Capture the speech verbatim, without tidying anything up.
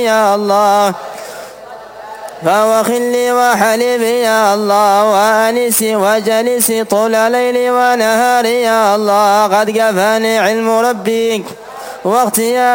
يا الله، فهو خلي وحليبي يا الله، وأنسي وجلسي طول ليلي ونهاري يا الله. قد كفاني علم ربي واختياري